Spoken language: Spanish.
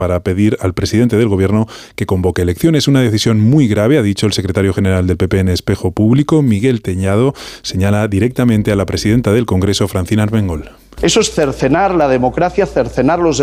para pedir al presidente del Gobierno que convoque elecciones. Una decisión muy grave, ha dicho el secretario general del PP en Espejo Público, Miguel Teñado, señala directamente a la presidenta del Congreso, Francina Armengol. Eso es cercenar la democracia, cercenar los